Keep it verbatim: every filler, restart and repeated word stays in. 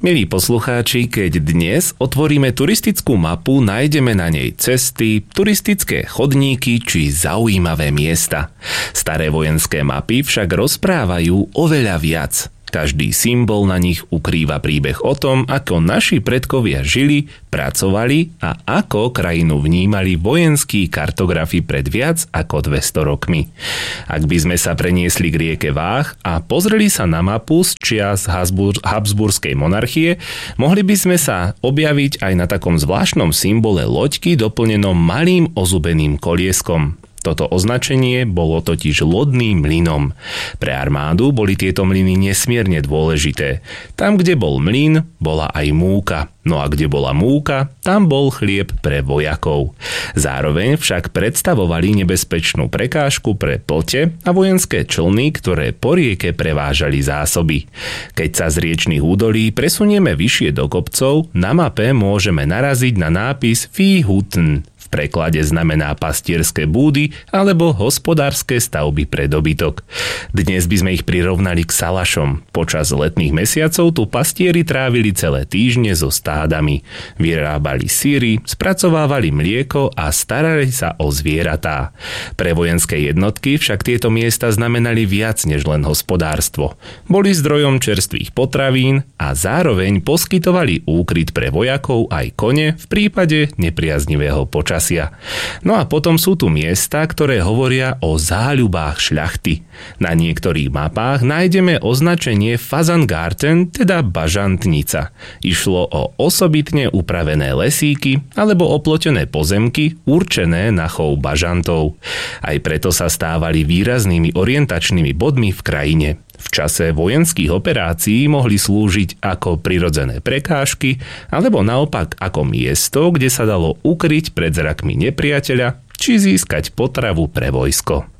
Milí poslucháči, keď dnes otvoríme turistickú mapu, nájdeme na nej cesty, turistické chodníky či zaujímavé miesta. Staré vojenské mapy však rozprávajú oveľa viac. Každý symbol na nich ukrýva príbeh o tom, ako naši predkovia žili, pracovali a ako krajinu vnímali vojenskí kartografi pred viac ako dvesto rokmi. Ak by sme sa preniesli k rieke Váh a pozreli sa na mapu z čias Habsbur- Habsburskej monarchie, mohli by sme sa objaviť aj na takom zvláštnom symbole loďky doplnenom malým ozubeným kolieskom. Toto označenie bolo totiž lodným mlynom. Pre armádu boli tieto mlyny nesmierne dôležité. Tam, kde bol mlyn, bola aj múka. No a kde bola múka, tam bol chlieb pre vojakov. Zároveň však predstavovali nebezpečnú prekážku pre plote a vojenské člny, ktoré po rieke prevážali zásoby. Keď sa z riečnych údolí presunieme vyššie do kopcov, na mape môžeme naraziť na nápis Viehhütten. V preklade znamená pastierské búdy alebo hospodárske stavby pre dobytok. Dnes by sme ich prirovnali k salašom. Počas letných mesiacov tu pastieri trávili celé týždne so stádami. Vyrábali syry, spracovávali mlieko a starali sa o zvieratá. Pre vojenské jednotky však tieto miesta znamenali viac než len hospodárstvo. Boli zdrojom čerstvých potravín a zároveň poskytovali úkryt pre vojakov aj kone v prípade nepriaznivého počasia. No a potom sú tu miesta, ktoré hovoria o záľubách šľachty. Na niektorých mapách nájdeme označenie Fasangarten, teda bažantnica. Išlo o osobitne upravené lesíky alebo oplotené pozemky určené na chov bažantov. Aj preto sa stávali výraznými orientačnými bodmi v krajine. V čase vojenských operácií mohli slúžiť ako prirodzené prekážky alebo naopak ako miesto, kde sa dalo ukryť pred zrakmi nepriateľa či získať potravu pre vojsko.